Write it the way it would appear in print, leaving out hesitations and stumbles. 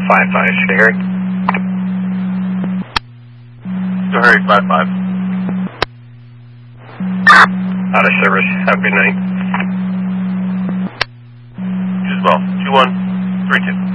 55, should I hear? So Harry 55. Out of service. Have a good night. You as well. 2132.